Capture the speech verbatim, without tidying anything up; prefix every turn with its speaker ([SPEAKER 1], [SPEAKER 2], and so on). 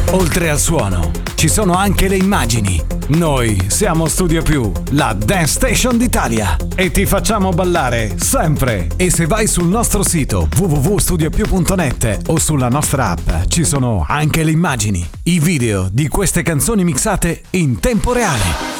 [SPEAKER 1] Oltre al suono, ci sono anche le immagini. Noi siamo Studio Più, la Dance Station d'Italia. E ti facciamo ballare sempre. E se vai sul nostro sito w w w punto studio più punto net o sulla nostra app, ci sono anche le immagini, i video di queste canzoni mixate in tempo reale.